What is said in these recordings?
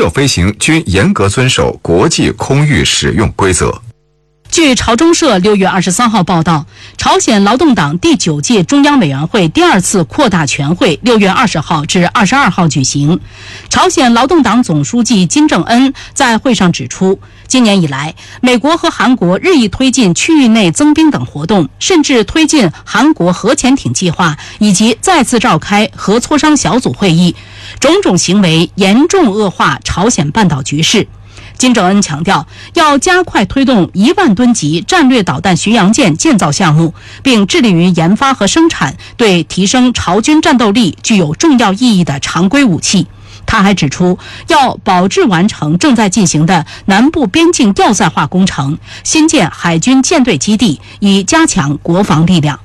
有飞行均严格遵守国际空域使用规则。 据朝中社6月23号报道，朝鲜劳动党第9届中央委员会第2次扩大全会6月20号至22号举行。朝鲜劳动党总书记金正恩在会上指出，今年以来，美国和韩国日益推进区域内增兵等活动，甚至推进韩国核潜艇计划，以及再次召开核磋商小组会议，种种行为严重恶化朝鲜半岛局势。金正恩强调，要加快推动1万吨级战略导弹巡洋舰建造项目，并致力于研发和生产对提升朝军战斗力具有重要意义的常规武器。他还指出，要保质完成正在进行的南部边境要塞化工程，新建海军舰队基地，以加强国防力量。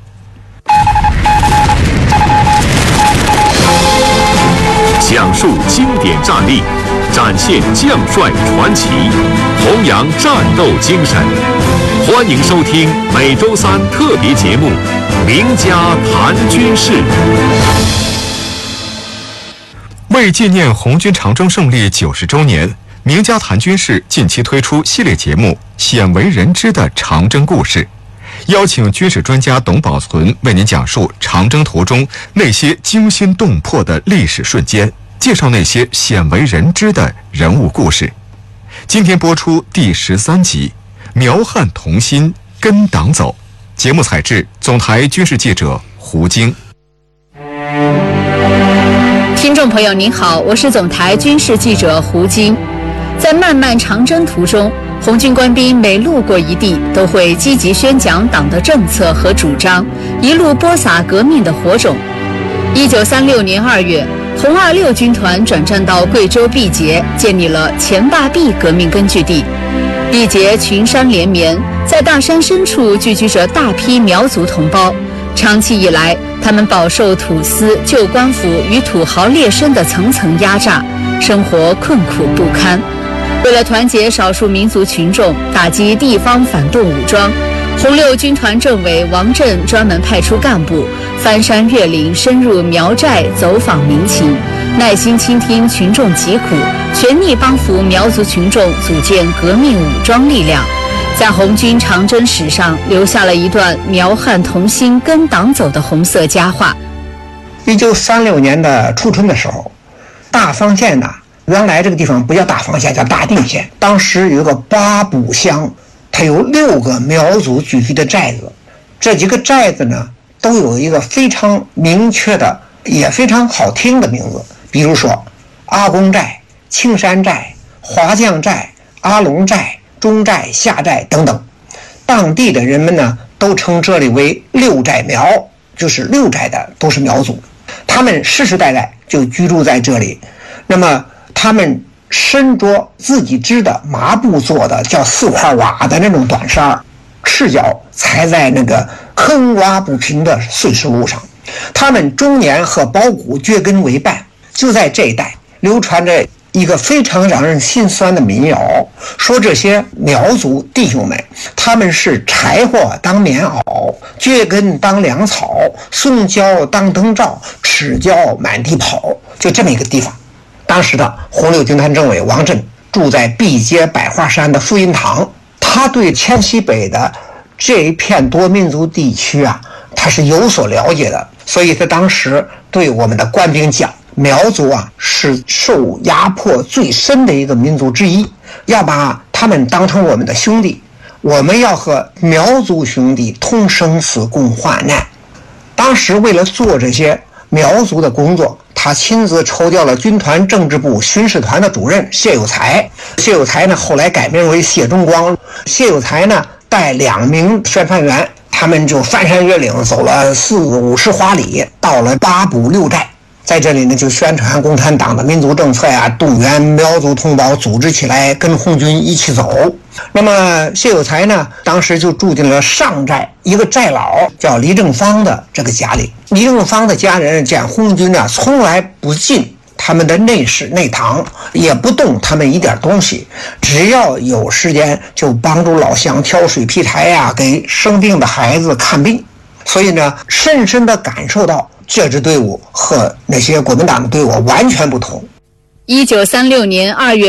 讲述经典战例，展现将帅传奇，弘扬战斗精神。欢迎收听每周三特别节目《名家谈军事》。 为纪念红军长征胜利90周年，名家谈军事近期推出系列节目《鲜为人知的长征故事》，邀请军事专家董宝存为您讲述长征途中那些惊心动魄的历史瞬间，介绍那些鲜为人知的人物故事。今天播出第13集《苗汉同心，跟党走》，节目采制总台军事记者胡晶。 听众朋友您好，我是总台军事记者胡晶。在漫漫长征途中，红军官兵每路过一地，都会积极宣讲党的政策和主张，一路播撒革命的火种。1936年2月，红26军团转战到贵州毕节，建立了前坝壁革命根据地。毕节群山连绵，在大山深处聚居着大批苗族同胞。长期以来，他们饱受土司、旧官府与土豪劣绅的层层压榨，生活困苦不堪。为了团结少数民族群众，打击地方反动武装，红6军团政委王震专门派出干部翻山越岭，深入苗寨，走访民情，耐心倾听群众疾苦，全力帮扶苗族群众组建革命武装力量，在红军长征史上留下了一段苗汉同心跟党走的红色佳话。 1936年的初春的时候，大方县呢，原来这个地方不叫大方县，叫大定县。当时有一个八堡乡，它有6个苗族聚居的寨子，这几个寨子呢，都有一个非常明确的也非常好听的名字，比如说阿公寨、青山寨、华将寨、阿龙寨、中寨、下寨等等。当地的人们呢，都称这里为6寨苗，就是6寨的都是苗族，他们世世代代就居住在这里。那么他们身着自己织的麻布做的叫4块瓦的那种短衫，赤脚踩在那个坑洼不平的碎石路上。他们终年和包谷掘根为伴。就在这一带流传着一个非常让人心酸的民谣，说这些苗族弟兄们，他们是柴火当棉袄，掘根当粮草，送胶当灯罩，赤脚满地跑，就这么一个地方。当时的红6军团政委王震住在毕节百花山的福音堂，他对黔西北的这一片多民族地区啊，他是有所了解的，所以他当时对我们的官兵讲，苗族啊是受压迫最深的一个民族之一，要把他们当成我们的兄弟，我们要和苗族兄弟同生死共患难。当时为了做这些苗族的工作，他亲自抽调了军团政治部巡视团的主任谢有才。谢有才呢，后来改名为谢忠光。谢有才呢，带2名宣传员，他们就翻山越岭，走了40-50华里，到了八堡6寨。在这里呢，就宣传共产党的民族政策呀，动员苗族同胞组织起来跟红军一起走。那么谢有才呢，当时就住进了上寨一个寨老叫李正方的这个家里。李正方的家人见红军呢，从来不进他们的内室内堂，也不动他们一点东西，只要有时间就帮助老乡挑水劈柴呀，给生病的孩子看病。所以呢，深深地感受到这支队伍和那些国民党的队伍完全不同。 1936年2月